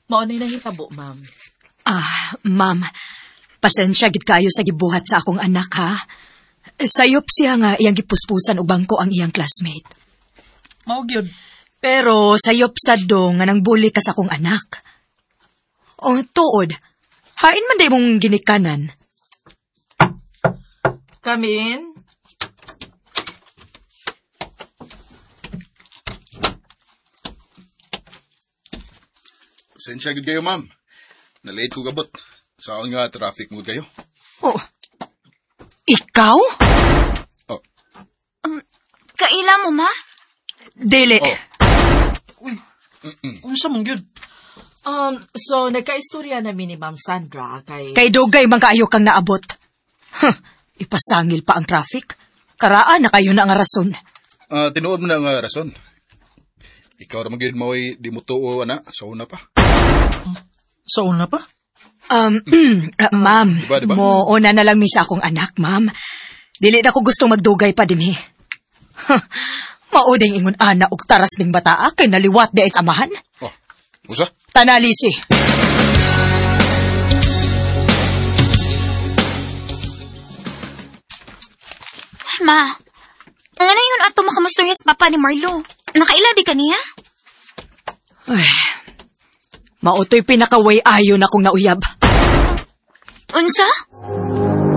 Mao ni nahitabo, ma'am. Ma'am, pasensya gid kayo sa gibuhat sa akong anak, ha? Sayop siya nga iyang gipuspusan og bangko ang iyang classmate. Mao gyud. Pero sayop sad do nga nang bully ka sa akong anak. O tuod, hain man day mong ginikanan. Come in. Pasensya gid kayo, ma'am. Na-late ko gabot. Saan nga traffic mo kayo? Oh, ikaw? Oh. Kaila mo, ma? Dili. Uy, unsa man gyud? So, nagkaistorya namin ni Ma'am Sandra Kay dugay man kaayo kang naabot. Ipasangil pa ang traffic. Karaan na kayo na nga rason. Tinuod mo na nga rason. Ikaw ra magyud maway di mo tuo, ana. Sa una pa. Sa una pa? Ma'am, Diba? mo una na lang misa akong anak, ma'am. Dili na ko gustong magdugay pa din eh. Mauding ingon ana og taras ning bataa kay naliwat di ay samahan. Oh, usa? Tanalisi. Ma, nga na yun ato makamustoy sa papa ni Marlo. Nakaila di ka niya? Ay, mautoy pinakaway ayo na kong nauyab. Unsa?